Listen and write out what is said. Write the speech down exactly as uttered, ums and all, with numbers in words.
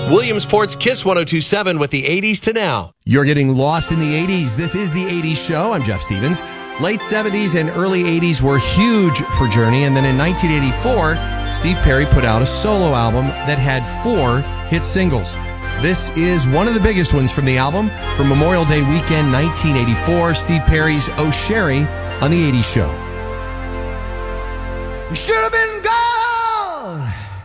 Williamsport's Kiss one oh two point seven with the eighties to now. You're getting lost in the eighties. This is the eighties show. I'm Jeff Stevens. Late seventies and early eighties were huge for Journey. And then in nineteen eighty-four, Steve Perry put out a solo album that had four hit singles. This is one of the biggest ones from the album. For Memorial Day weekend nineteen eighty-four, Steve Perry's Oh Sherry on the eighties show. We should have been gone